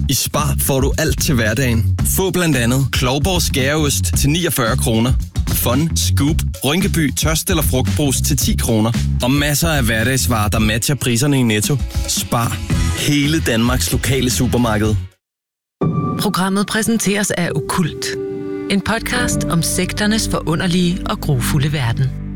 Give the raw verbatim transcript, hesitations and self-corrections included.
I Spar får du alt til hverdagen. Få blandt andet Klovborg skæreost til niogfyrre kroner. Fun, Scoop, Rynkeby, tørst eller frugtbrus til ti kroner. Og masser af hverdagsvarer, der matcher priserne i Netto. Spar. Hele Danmarks lokale supermarked. Programmet præsenteres af Okkult. En podcast om sekternes forunderlige og grufulde verden.